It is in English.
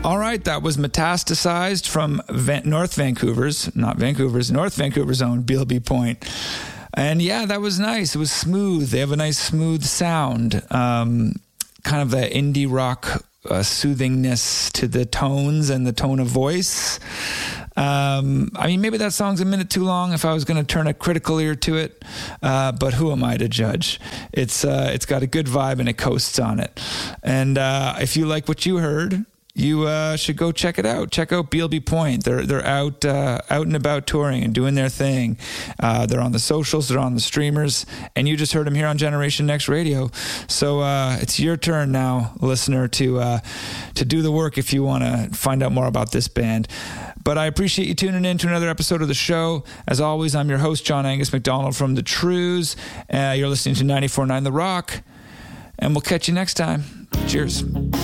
All right, that was Metastasized from North Vancouver's own Beelby Point. And yeah, that was nice. It was smooth. They have a nice smooth sound, kind of the indie rock soothingness to the tones and the tone of voice. I mean, maybe that song's a minute too long if I was going to turn a critical ear to it, but who am I to judge? It's got a good vibe and it coasts on it. And if you like what you heard, you should go check it out. Check out Beelby Point. They're out and about touring and doing their thing. They're on the socials, they're on the streamers, and you just heard them here on Generation Next Radio. So it's your turn now, listener, to do the work if you want to find out more about this band. But I appreciate you tuning in to another episode of the show. As always, I'm your host, John Angus McDonald from The Trews. You're listening to 94.9 The Rock, and we'll catch you next time. Cheers.